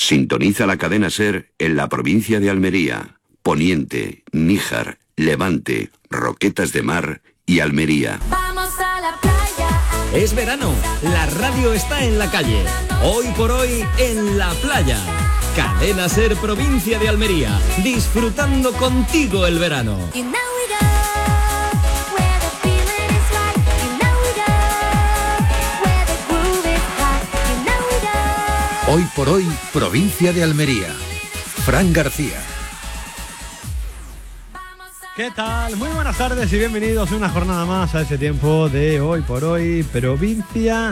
Sintoniza la cadena SER en la provincia de Almería, Poniente, Níjar, Levante, Roquetas de Mar y Almería. Vamos a la playa. Es verano, la radio está en la calle. Hoy por hoy en la playa. Cadena SER provincia de Almería, disfrutando contigo el verano. You know we go where the feeling is right. You know we go where the groove is hot. You know we go. Hoy por hoy, provincia de Almería. Fran García. ¿Qué tal? Muy buenas tardes y bienvenidos una jornada más a ese tiempo de Hoy por Hoy, provincia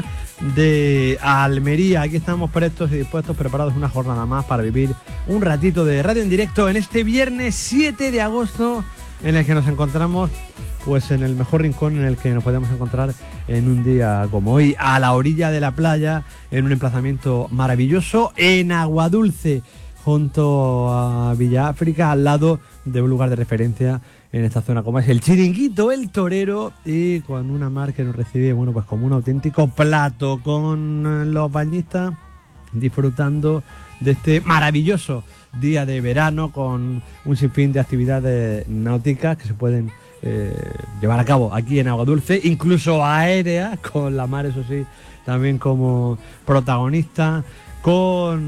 de Almería. Aquí estamos prestos y dispuestos, preparados una jornada más para vivir un ratito de radio en directo en este viernes 7 de agosto, en el que nos encontramos pues en el mejor rincón en el que nos podemos encontrar en un día como hoy, a la orilla de la playa, en un emplazamiento maravilloso, en Aguadulce, junto a Villa África, al lado de un lugar de referencia en esta zona como es el Chiringuito El Torero, y con una mar que nos recibe, bueno, pues como un auténtico plato, con los bañistas disfrutando de este maravilloso día de verano, con un sinfín de actividades náuticas que se pueden llevar a cabo aquí en Aguadulce, incluso aéreas, con la mar, eso sí, también como protagonista, con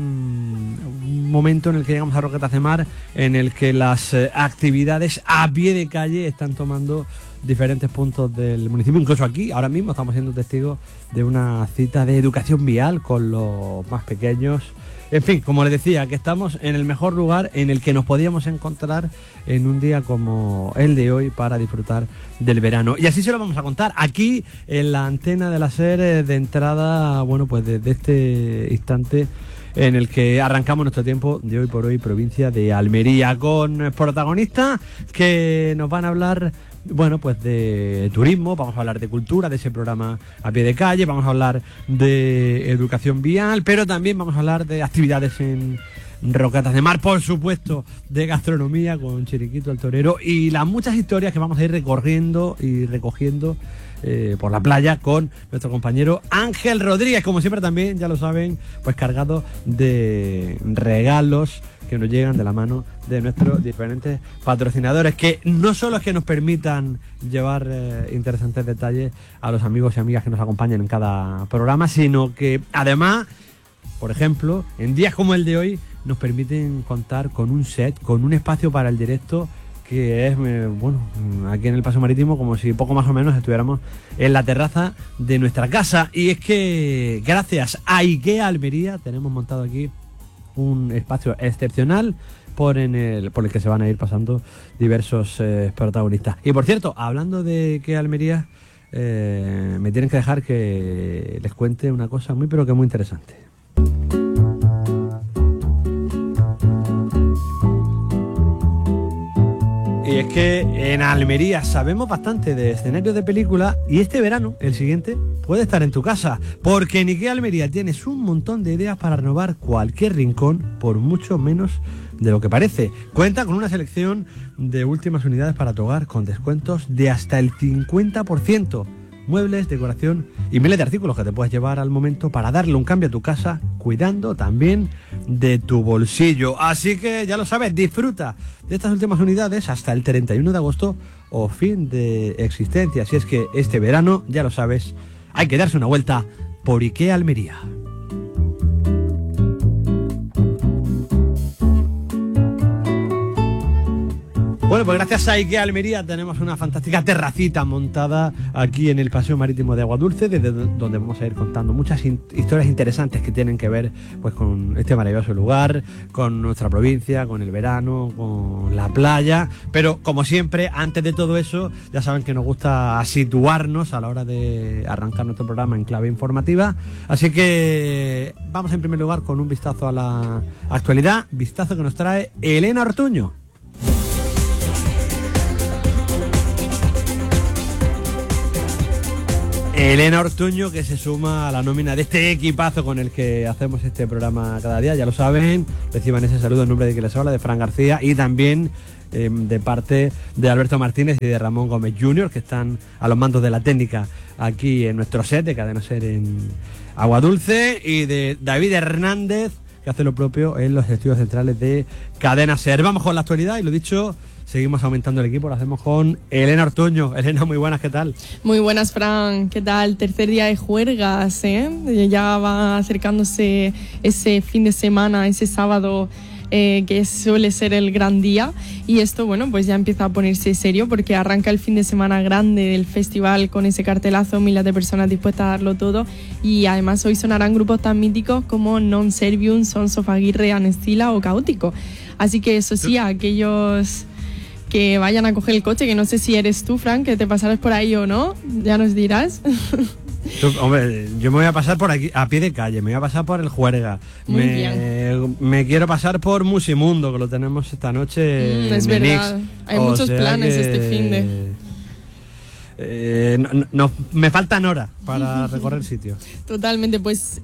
un momento en el que llegamos a Roquetas de Mar, en el que las actividades a pie de calle están tomando diferentes puntos del municipio. Incluso aquí, ahora mismo, estamos siendo testigos de una cita de educación vial con los más pequeños. En fin, como les decía, que estamos en el mejor lugar en el que nos podíamos encontrar en un día como el de hoy para disfrutar del verano. Y así se lo vamos a contar aquí en la antena de la SER, de entrada, bueno, pues desde este instante en el que arrancamos nuestro tiempo de Hoy por Hoy, provincia de Almería, con protagonistas que nos van a hablar, bueno, pues de turismo, vamos a hablar de cultura, de ese programa a pie de calle, vamos a hablar de educación vial, pero también vamos a hablar de actividades en Roquetas de Mar, por supuesto, de gastronomía con Chiringuito El Torero y las muchas historias que vamos a ir recorriendo y recogiendo por la playa con nuestro compañero Ángel Rodríguez, como siempre también, ya lo saben, pues cargado de regalos que nos llegan de la mano de nuestros diferentes patrocinadores, que no solo es que nos permitan llevar interesantes detalles a los amigos y amigas que nos acompañan en cada programa, sino que además, por ejemplo, en días como el de hoy, nos permiten contar con un set, con un espacio para el directo, que es, bueno, aquí en el Paseo Marítimo, como si poco más o menos estuviéramos en la terraza de nuestra casa. Y es que gracias a IKEA Almería tenemos montado aquí un espacio excepcional por el que se van a ir pasando diversos protagonistas. Y por cierto, hablando de IKEA Almería, me tienen que dejar que les cuente una cosa muy pero que muy interesante. Y es que en Almería sabemos bastante de escenarios de película, y este verano, el siguiente, puede estar en tu casa, porque en IKEA Almería tienes un montón de ideas para renovar cualquier rincón por mucho menos de lo que parece. Cuenta con una selección de últimas unidades para tu hogar con descuentos de hasta el 50%. Muebles, decoración y miles de artículos que te puedes llevar al momento para darle un cambio a tu casa, cuidando también de tu bolsillo. Así que ya lo sabes, disfruta de estas últimas unidades hasta el 31 de agosto o fin de existencia. Así es que este verano, ya lo sabes, hay que darse una vuelta por IKEA Almería. Bueno, pues gracias a IKEA Almería tenemos una fantástica terracita montada aquí en el Paseo Marítimo de Aguadulce, desde donde vamos a ir contando muchas historias interesantes que tienen que ver pues con este maravilloso lugar, con nuestra provincia, con el verano, con la playa. Pero como siempre, antes de todo eso, ya saben que nos gusta situarnos a la hora de arrancar nuestro programa en clave informativa. Así que vamos en primer lugar con un vistazo a la actualidad, vistazo que nos trae Elena Ortuño. Elena Ortuño, que se suma a la nómina de este equipazo con el que hacemos este programa cada día, ya lo saben, reciban ese saludo en nombre de quien les habla, de Fran García, y también de parte de Alberto Martínez y de Ramón Gómez Jr., que están a los mandos de la técnica aquí en nuestro set de Cadena SER en Aguadulce, y de David Hernández, que hace lo propio en los estudios centrales de Cadena SER. Vamos con la actualidad y lo dicho, seguimos aumentando el equipo, lo hacemos con Elena Ortuño. Elena, muy buenas, ¿qué tal? Muy buenas, Fran, ¿qué tal? Tercer día de juergas, ¿eh? Ya va acercándose ese fin de semana, ese sábado, que suele ser el gran día, y esto, bueno, pues ya empieza a ponerse serio porque arranca el fin de semana grande del festival con ese cartelazo, miles de personas dispuestas a darlo todo, y además hoy sonarán grupos tan míticos como Non Servium, Sons of Aguirre, Anestila o Caótico. Así que eso sí, a aquellos que vayan a coger el coche, que no sé si eres tú, Fran, que te pasarás por ahí o no, ya nos dirás. Hombre, yo me voy a pasar por aquí, a pie de calle, me voy a pasar por el Juerga. Muy bien. Me quiero pasar por Musimundo, que lo tenemos esta noche. Es verdad, hay muchos planes este fin de... me faltan horas para recorrer el sitio. Totalmente, pues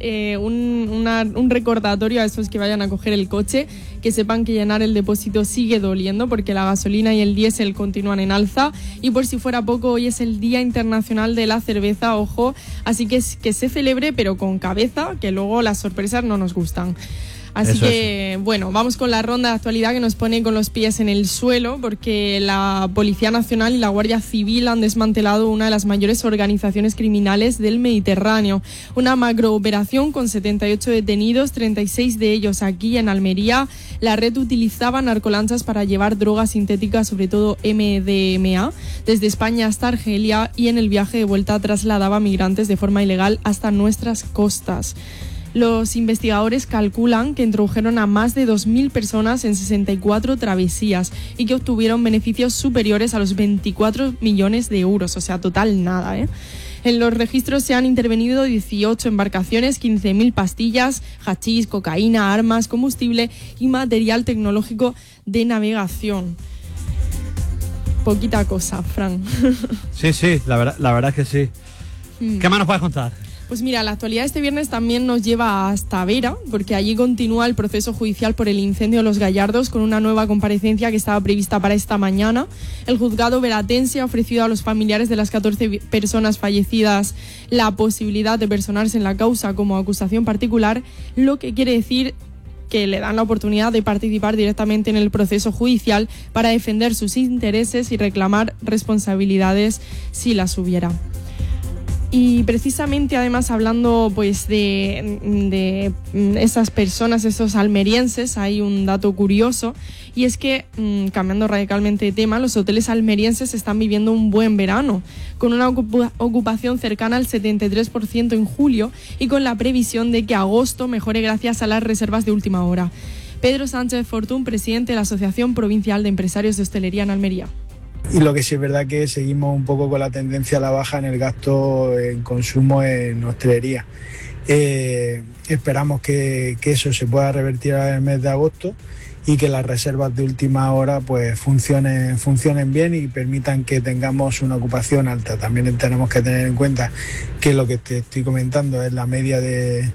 un recordatorio a esos que vayan a coger el coche, que sepan que llenar el depósito sigue doliendo porque la gasolina y el diésel continúan en alza, y por si fuera poco, hoy es el Día Internacional de la Cerveza, ojo, así que se celebre pero con cabeza, que luego las sorpresas no nos gustan. Así eso que, bueno, vamos con la ronda de actualidad que nos pone con los pies en el suelo, porque la Policía Nacional y la Guardia Civil han desmantelado una de las mayores organizaciones criminales del Mediterráneo. Una macrooperación con 78 detenidos, 36 de ellos aquí en Almería. La red utilizaba narcolanchas para llevar drogas sintéticas, sobre todo MDMA, desde España hasta Argelia, y en el viaje de vuelta trasladaba migrantes de forma ilegal hasta nuestras costas. Los investigadores calculan que introdujeron a más de 2.000 personas en 64 travesías y que obtuvieron beneficios superiores a los 24 millones de euros, o sea, total nada, ¿eh? En los registros se han intervenido 18 embarcaciones, 15.000 pastillas, hachís, cocaína, armas, combustible y material tecnológico de navegación. Poquita cosa, Fran. Sí, la verdad es que sí. ¿Qué más nos puedes contar? Pues mira, la actualidad de este viernes también nos lleva hasta Vera, porque allí continúa el proceso judicial por el incendio de Los Gallardos, con una nueva comparecencia que estaba prevista para esta mañana. El juzgado veratense ha ofrecido a los familiares de las 14 personas fallecidas la posibilidad de personarse en la causa como acusación particular, lo que quiere decir que le dan la oportunidad de participar directamente en el proceso judicial para defender sus intereses y reclamar responsabilidades si las hubiera. Y precisamente, además, hablando pues de esas personas, esos almerienses, hay un dato curioso, y es que, cambiando radicalmente de tema, los hoteles almerienses están viviendo un buen verano, con una ocupación cercana al 73% en julio, y con la previsión de que agosto mejore gracias a las reservas de última hora. Pedro Sánchez Fortún, presidente de la Asociación Provincial de Empresarios de Hostelería en Almería. Y lo que sí es verdad que seguimos un poco con la tendencia a la baja en el gasto en consumo en hostelería. Esperamos que eso se pueda revertir en el mes de agosto y que las reservas de última hora pues funcionen bien y permitan que tengamos una ocupación alta. También tenemos que tener en cuenta que lo que te estoy comentando es la media de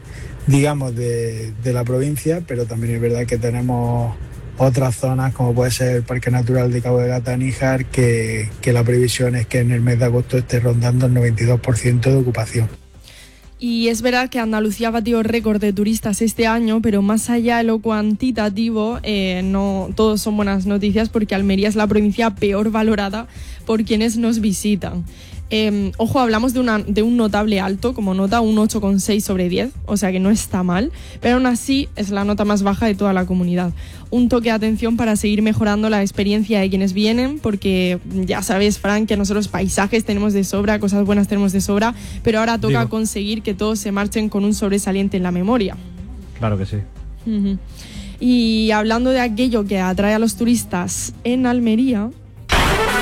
la provincia, pero también es verdad que tenemos otras zonas, como puede ser el Parque Natural de Cabo de Gata, Níjar, que la previsión es que en el mes de agosto esté rondando el 92% de ocupación. Y es verdad que Andalucía ha batido récord de turistas este año, pero más allá de lo cuantitativo, no todos son buenas noticias, porque Almería es la provincia peor valorada por quienes nos visitan. Ojo, hablamos de un notable alto, como nota un 8,6 sobre 10, o sea que no está mal, pero aún así es la nota más baja de toda la comunidad. Un toque de atención para seguir mejorando la experiencia de quienes vienen, porque ya sabes, Fran, que nosotros paisajes tenemos de sobra, cosas buenas tenemos de sobra, pero ahora toca conseguir que todos se marchen con un sobresaliente en la memoria. Claro que sí. Y hablando de aquello que atrae a los turistas en Almería,